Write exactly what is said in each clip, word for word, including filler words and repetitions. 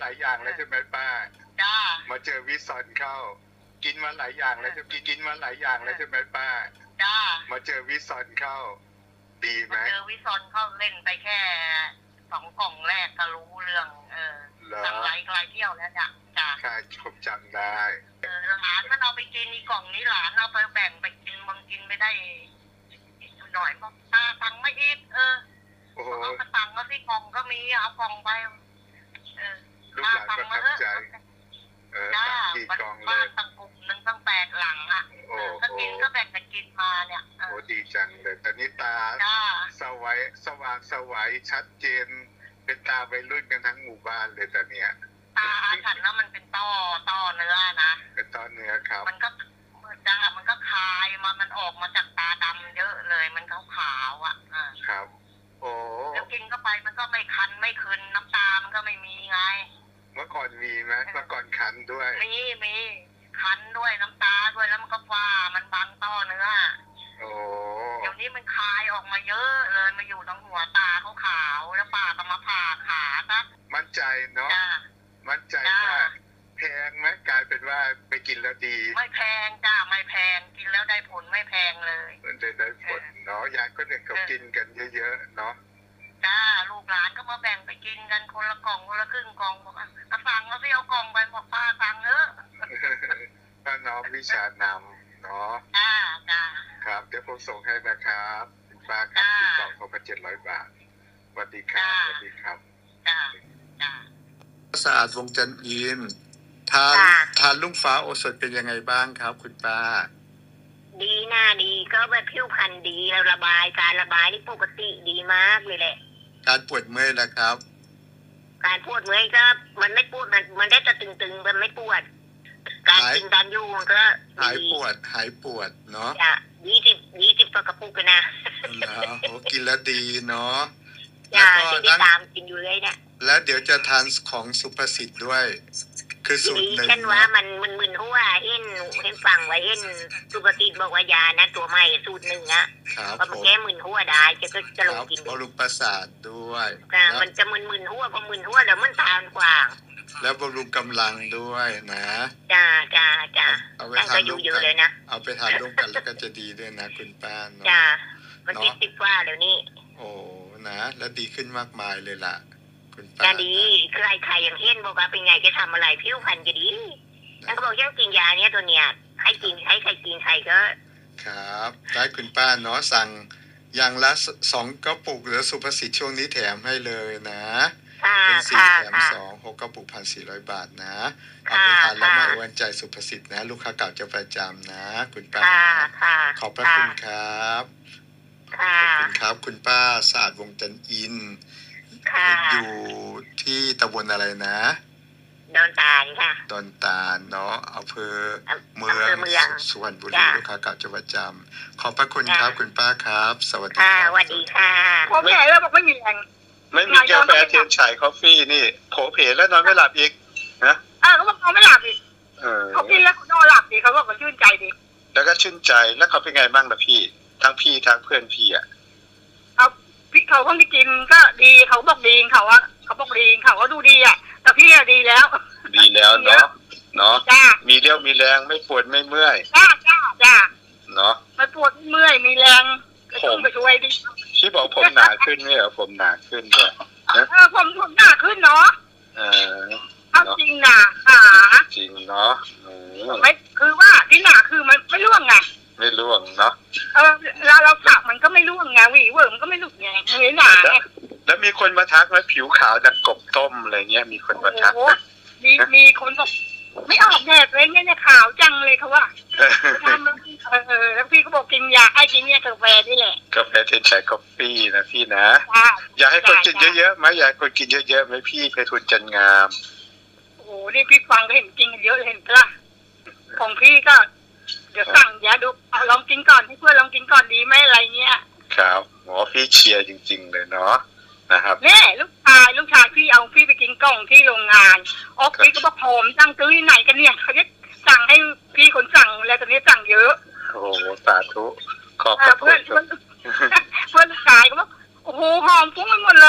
ายอย่างแล้วใช่ไหมป้าจ้ามาเจอวิซอนเข้ากินมาหลายอย่างแล้วจะกินมาหลายอย่างแล้วใช่ไหมป้าจ้ามาเจอวิซอนเข้าดีไหมเจอวิซอนเข้าเล่นไปแค่สองกล่องแรกก็รู้เรื่องเออตั้งหลายหลายเที่ยวแล้วจ้ะจ้าค่ะผมจำได้เออหลานมันเอาไปกินอีกล่องนี้หลานเอาไปแบ่งไปกินบางกินไม่ได้หน่อยบอกตาตังไม่อีกเออเอากระตังก็ที่กล่องก็มีเอากล่องไปเออลูกหลานประทับใจเออตังกี่กล่องเลยตั้งกลุ่มหนึ่งตั้งแปดหลังอ่ะก็กินก็แบ่งกันกินมาเนี่ยโอ้ดีจังเลยตอนนี้ตาสวัยสว่างสวัยชัดเจนเป็นตาวัยรุ่นกันทั้งหมู่บ้านเลยตอนเนี้ยตาฉันแล้วมันเป็นต้อต้อเนื้อนะเป็นต้อเนื้อครับมันก็จ้ามันก็คายมามันออกมาจากตาดำเยอะเลยมันขาวขาวอ่ะครับโอ้แล้วกินเข้าไปมันก็ไม่คันไม่คืนน้ำตามันก็ไม่มีไงเมื่อก่อนมีไหมเมื่อก่อนคันด้วยมีมีคันด้วยน้ำตาด้วยแล้วมันก็ฟ้ามันบังต้อเนื้อโอ้เดี๋ยวนี้มันคายออกมาเยอะเลยมาอยู่ตรงหัวตาเขาขาวแล้วปากก็มาผ่าขาซะมั่นใจเนาะมั่นใจว่าแพงไหมกลายเป็นว่าไปกินแล้วดีไม่แพงจ้าไม่แพงกินแล้วได้ผลไม่แพงเลยได้ได้ผลเนาะยายก็เด็กเขากินกันเยอะๆเนาะจ้าลูกหลานก็มาแบ่งไปกินกันคนละกล่องคนละครึ่งกล่องบอกอ่ะสั่งแล้วพี่เอากล่องไปบอกป้าสั่งเนอะป้าน้องวิชานำเนาะจ้าจ้าครับเดี๋ยวผมส่งให้นะครับป้าครับที่กล่องเขาไปเจ็ดร้อยบาทสวัสดีครับสวัสดีครับจ้าจ้าสะอาดวงจันทร์อินทานทานลุงฟ้าโอสถเป็นยังไงบ้างครับคุณป้าดีหน้าดีก็แบบผิวพรรณดีแล้วระบายการระบายนี่ปกติดีมากเลยแหละการปวดเมื่อยนะครับการปวดเมื่อยก็มันไม่ปวดมันมันได้จะตึงๆมันไม่ปวดการกินตามยูมันก็หายปวดหายปวดเนาะจ้ะยี่สิบยี่สิบกระปุกกันนะแล้วโอ้กินแล้วดีเนาะแล้วก็นั่งตามกินอยู่เลยเนี่ยแล้วเดี๋ยวจะทานของสุภสิทธิ์ด้วยคือสูตรหนึ่งฉันว่ามันมันมึนหัวเห็นเห็นฟังไว้เห็นสุภสิทธิ์บอกว่ายานะตัวใหม่สูตรหนึ่งอะก็มันแก้มึนหัวได้จะก็จะลงกินบำรุงประสาทด้วยมันจะมึนมึนหัวพอมึนหัวแล้วมันทานกว่างแล้วบำรุงกำลังด้วยนะจ้าจ้าจ้าเอาไปทานร่วมกันเลยนะเอาไปทานร่วมกันแล้วก็จะดีด้วยนะคุณป้าเนาะจ้ามันติดติดว่าเดี๋ยวนี้โอ้นะแล้วดีขึ้นมากมายเลยล่ะคุณป้าจะดีใครใครอย่างเห็นบอกว่าเป็นไงจะทำอะไรผิวพรรณจะดีนั่นก็บอกยังกินยาเนี้ยตัวเนี้ยให้กินให้ใครกินใครก็ครับได้คุณป้าเนาะสั่งอย่างละสองกระปุกหรือสุภสิทธิ์ช่วงนี้แถมให้เลยนะเป็นสี่แถมสองหกกระปุกพันสี่ร้อยบาทนะเอาไปทานแล้วมาอวนใจสุภสิทธิ์นะลูกค้าเก่าจะประจำนะคุณป้าขอบพระคุณครับขอบคุณครับคุณป้าสะอาดวงจันทร์อินอยู่ที่ตำบลอะไรนะดอนตาลค่ะดอนตาลเนาะอำเภอเมืองสุวรรณบุรีลูกค้าเก่าจะประจำขอบพระคุณครับคุณป้าครับสวัสดีครับสวัสดีค่ะโผเพแล้วบอกไม่มีแรงไม่มีกาแฟเทียนฉายคอฟฟี่นี่โผเพแล้วนอนไม่หลับอีกนะอ่าเขาบอกนอนไม่หลับอีกเขากินแล้วนอนหลับดีเขาบอกมันชื่นใจดีแล้วก็ชื่นใจแล้วเขาเป็นไงบ้างล่ะพี่ทั้งพี่ทั้งเพื่อนพี่อ่ะเอาพี่เขาคนที่กินก็ดีเขาบอกดีเขาว่าเขาบอกดีเขาก็ดูดีอ่ะแต่พี่อะดีแล้วดีแล้วเนาะเนาะมีเรี่ยวมีแรงไม่ปวดไม่เมื่อยจ้าจ้าจ้าเนาะไม่ปวดเมื่อยมีแรงผมไปช่วยดิพี่บอกผมหนาขึ้นไหมเหรอผมหนาขึ้นด้วยนะเออผมผมหนาขึ้นเนาะเออเอาจริงหนาหาจริงเนาะไม่คือว่าที่หนาคือมันไม่ร่วงไงไม่ร่วงเนาะเออเราเราสักมันก็ไม่ร่วงไงวีเวิร์มันก็ไม่หลุดไงไม่หนาแล้วมีคนมาทักว่าผิวขาวจากกบต้มอะไรเงี้ยมีคนมาทักมีมีคนบอกไม่ออกแดดเลยเนี่ยขาวจังเลยเขาว่าทำแล้วพี่เออแล้วพี่ก็บอกกินยาไอ้กินเนี่ยกาแฟนี่แหละกาแฟเทียนฉายกาแฟนะพี่นะอยากให้คนกินเยอะๆไหมอยากให้คนกินเยอะๆไหมพี่เพทุนจันงามโอ้โหนี่พี่ฟังก็เห็นกินกันเยอะเห็นปะของพี่ก็เดี๋ยวสั่งยาดูเอาลองกินก่อนให้เพื่อนลองกินก่อนดีไหมอะไรเงี้ยครับหมอพี่เชียร์จริงๆเลยเนาะนะครับเนี่ยลูกชายลูกชายพี่เอาพี่ไปกินกล่องที่โรงงานออกพี่ก็บอกผมสั่งซื้อที่ไหนกันเนี่ยเขาจะสั่งให้พี่คนสั่งแล้วตอนนี้สั่งเยอะโอ้โหสาธุขอบคุณเพื่อนเพื่อนลูกชายก็บอกโอ้โหหอมฟุ้งไปหมดเลย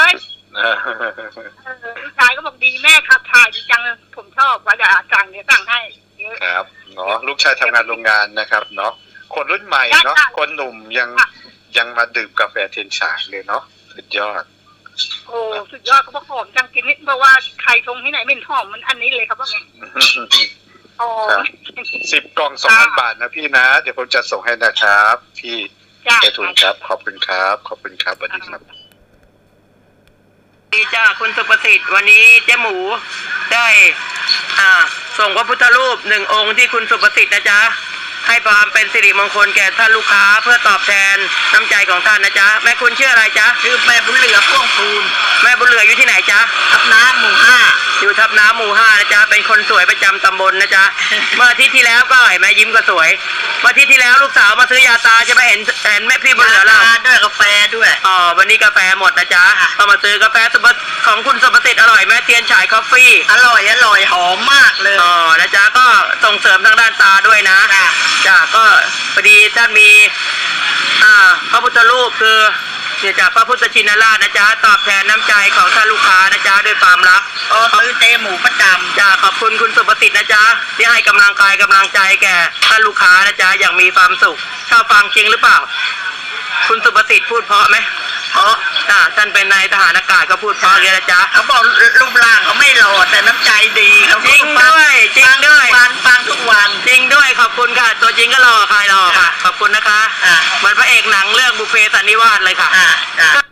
เออลูกชายก็บอกดีแม่ขับถ่ายดีจังเลยผมชอบว่าจะสั่งเดี๋ยวสั่งให้เยอะครับเนาะลูกชายทำงานโรงงานนะครับเนาะคนรุ่นใหม่เนาะคนหนุ่มยังยังมาดื่มกาแฟเทียนฉายเลยเนาะสุดยอดโอ้สุดยอดเขาบอกหอมจังกินนิดเพราะว่าใครชงที่ไหนไม่หอมมันอันนี้เลยครับว่าไงโอ้สิบกล่องสองพันบาทนะพี่นะเดี๋ยวผมจะส่งให้นะครับพี่ไปทุนครับขอบคุณครับขอบคุณครับสวัสดีครับดีจ้าคุณสุประสิทธิ์วันนี้เจ๊หมูได้อ่าส่งพระพุทธรูปหนึ่งองค์ที่คุณสุประสิทธิ์นะจ๊ะให้ความเป็นสิริมงคลแก่ท่านลูกค้าเพื่อตอบแทนน้ำใจของท่านนะจ๊ะแม่คุณชื่ออะไรจ๊ะชื่อแม่บุญเหลือพ่วงพูนแม่บุญเหลืออยู่ที่ไหนจ๊ะทับน้ำหมู่ห้าอยู่ทับน้ำหมู่ห้านะจ๊ะเป็นคนสวยประจำตำบลนะจ๊ะ เมื่ออาทิตย์ที่แล้วก็เห็นแม่ยิ้มก็สวยเมื่ออาทิตย์ที่แล้วลูกสาวมาซื้อยาตาใช่ไหมเห็นเห็นแม่พี่บุญเหลือเราด้วยกาแฟด้วยอ๋อวันนี้กาแฟหมดนะจ๊ะก็มาซื้อกาแฟของคุณสุประสิทธิ์อร่อยแม่เทียนฉายคอฟฟี่อร่อยอร่อยหอมมากเลยอ๋อนะจ๊ะก็ส่งเสริมทางด้านตาด้วยนะจ้ะก็พอดีท่านมีอ่าพระพุทธรูปคือเนี่ยจากพระพุทธชินราชนะจ๊ะตอบแทนน้ำใจของท่านลูกค้านะจ๊ะด้วยความรักอ๋อซื้อเจหมูประจำจ้ะขอบคุณคุณสุประสิทธิ์นะจ๊ะที่ให้กำลังกายกำลังใจแก่ท่านลูกค้านะจ๊ะอย่างมีความสุขชอบฟังจริงหรือเปล่าคุณสุประสิทธิ์พูดเพราะไหมเพราะอ่าท่านเป็นนายทหารอากาศก็พูดเพราะเลยนะจ๊ะเขาบอกรูปร่างเขาไม่หล่อแต่น้ำใจดีเขาจริงด้วยจริงด้วยฟังฟังทุกวันจริงด้วยขอบคุณค่ะตัวจริงก็หล่อใครหล่อค่ะขอบคุณนะคะเหมือนพระเอกหนังเรื่องบุพเพสันนิวาสเลยค่ะ